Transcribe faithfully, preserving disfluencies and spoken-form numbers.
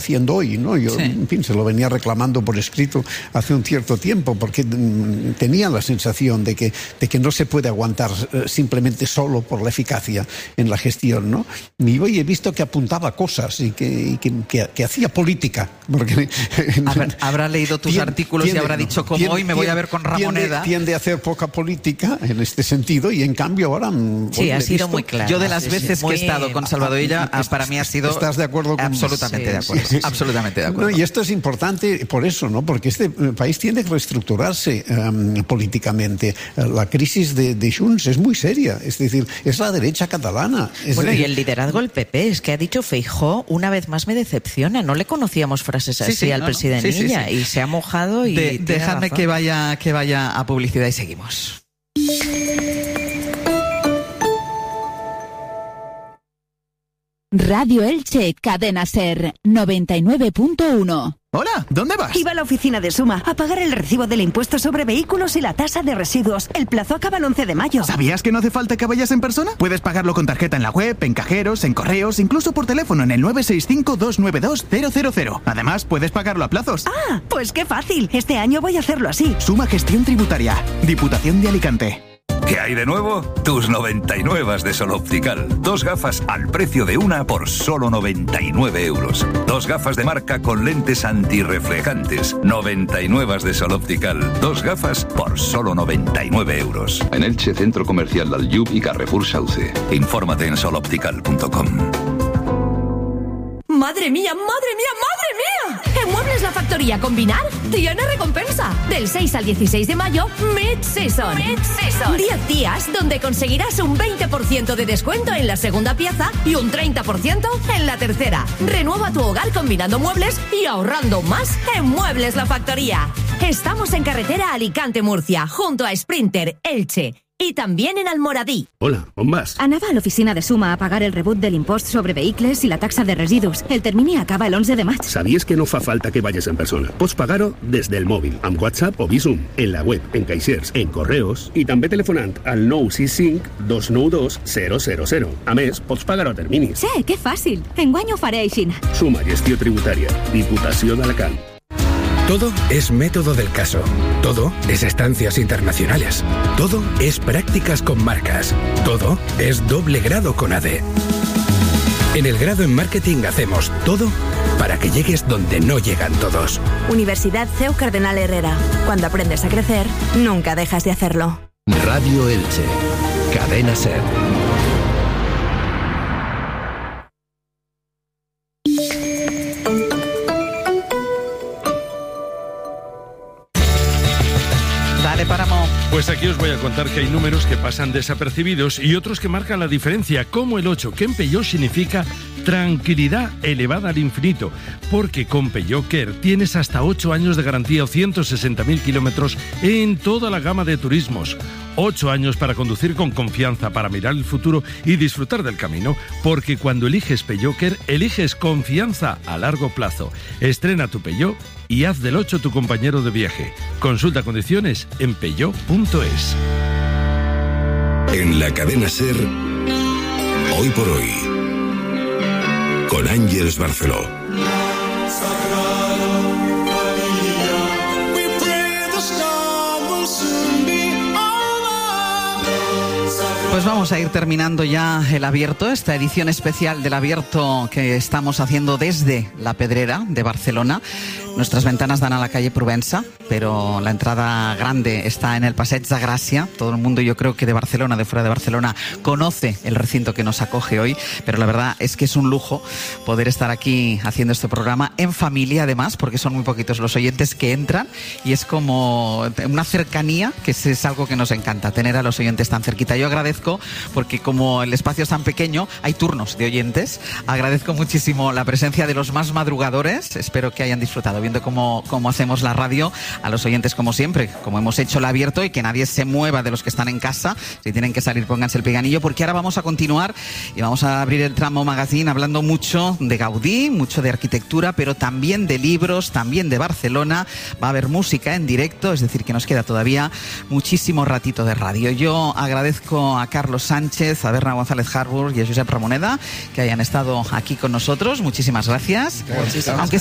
haciendo hoy, ¿no? Yo, sí. en fin, se lo venía reclamando por escrito hace un cierto tiempo, porque mm, tenía la sensación de que, de que no se puede aguantar eh, simplemente solo por la eficacia en la gestión, ¿no? Y hoy he visto que apuntaba cosas y que, y que, que, que hacía política. Porque, habrá, habrá leído tus tiende, artículos tiende, y habrá dicho, como tiende, hoy me voy a ver con Ramoneda. Tiende, tiende a hacer poca política en este sentido y en cambio ahora... Sí, ha sido visto, muy claro. Yo de las veces sí, sí, que he estado con Salvador Illa, para mí ha sido... ¿Estás de acuerdo con absolutamente sí, de acuerdo. Sí, sí. Absolutamente de acuerdo. No, y esto es importante por eso, ¿no? Porque este país tiene que reestructurarse um, políticamente. La crisis de, de Junts es muy seria, es decir, es la derecha catalana. Es bueno, de... y el liderazgo del P P, es que ha dicho Feijóo, una vez más me decepciona. No le conocíamos frases así sí, sí, al no, presidente no. sí, Illa sí, sí. y se ha mojado y... De, dejadme que vaya, que vaya a publicidad y seguimos. Radio Elche, Cadena Ser, noventa y nueve punto uno. Hola, ¿dónde vas? Iba a la oficina de Suma a pagar el recibo del impuesto sobre vehículos y la tasa de residuos. El plazo acaba el once de mayo. ¿Sabías que no hace falta que vayas en persona? Puedes pagarlo con tarjeta en la web, en cajeros, en correos, incluso por teléfono en el nueve seis cinco, dos nueve dos, cero cero cero. Además, puedes pagarlo a plazos. Ah, pues qué fácil. Este año voy a hacerlo así. Suma Gestión Tributaria, Diputación de Alicante. ¿Qué hay de nuevo? Tus noventa y nueve de Sol Optical. Dos gafas al precio de una por solo noventa y nueve euros. Dos gafas de marca con lentes antirreflejantes. noventa y nueve de Sol Optical. Dos gafas por solo noventa y nueve euros. En Elche, Centro Comercial Dalyub y Carrefour Sauce. Infórmate en sol optical punto com. ¡Madre mía, madre mía, madre mía! En Muebles La Factoría Combinar tiene recompensa. Del seis al dieciséis de mayo, Mid-Season. Mid-Season. diez días donde conseguirás un veinte por ciento de descuento en la segunda pieza y un treinta por ciento en la tercera. Renueva tu hogar combinando muebles y ahorrando más en Muebles La Factoría. Estamos en carretera Alicante-Murcia, junto a Sprinter, Elche. I también en Almoradí. Hola, on vas? Anava a l'oficina de Suma a pagar el rebut de l'impost sobre vehicles i la taxa de residus. El termini acaba el once de maig. Sabies que no fa falta que vayas en persona. Pots pagar-ho des del mòbil, amb WhatsApp o Bizum, en la web, en caixers, en correos i també telefonant al nou sis cinc, dos nou dos, zero zero zero. A més, pots pagar-ho a terminis. Sí, que fàcil. Enguany ho faré així. Suma Gestió Tributària, Diputació d'Alacant. Todo es método del caso. Todo es estancias internacionales. Todo es prácticas con marcas. Todo es doble grado con A D. En el grado en marketing hacemos todo para que llegues donde no llegan todos. Universidad C E U Cardenal Herrera. Cuando aprendes a crecer, nunca dejas de hacerlo. Radio Elche. Cadena Ser. Pues aquí os voy a contar que hay números que pasan desapercibidos y otros que marcan la diferencia, como el ocho, que en Peugeot significa tranquilidad elevada al infinito, porque con Peugeot Care tienes hasta ocho años de garantía o ciento sesenta mil kilómetros en toda la gama de turismos. ocho años para conducir con confianza, para mirar el futuro y disfrutar del camino, porque cuando eliges Peugeot Care, eliges confianza a largo plazo. Estrena tu Peugeot y haz del ocho tu compañero de viaje. Consulta condiciones en peugeot punto es. En la cadena Ser, hoy por hoy, con Ángeles Barceló. Pues vamos a ir terminando ya el Abierto, esta edición especial del Abierto que estamos haciendo desde la Pedrera de Barcelona. Nuestras ventanas dan a la calle Provenza, pero la entrada grande está en el Passeig de Gràcia. Todo el mundo, yo creo que de Barcelona, de fuera de Barcelona, conoce el recinto que nos acoge hoy, pero la verdad es que es un lujo poder estar aquí haciendo este programa en familia, además, porque son muy poquitos los oyentes que entran y es como una cercanía que es algo que nos encanta, tener a los oyentes tan cerquita. Yo agradezco, porque como el espacio es tan pequeño, hay turnos de oyentes. Agradezco muchísimo la presencia de los más madrugadores, espero que hayan disfrutado viendo cómo, cómo hacemos la radio. a los oyentes como siempre, como hemos hecho el abierto, y que nadie se mueva de los que están en casa. Si tienen que salir, pónganse el peganillo, porque ahora vamos a continuar y vamos a abrir el tramo magazine hablando mucho de Gaudí, mucho de arquitectura, pero también de libros, también de Barcelona. Va a haber música en directo, es decir, que nos queda todavía muchísimo ratito de radio. Yo agradezco a Carlos Sánchez, a Berna González Harbour y a Josep Ramoneda que hayan estado aquí con nosotros. Muchísimas gracias. Aunque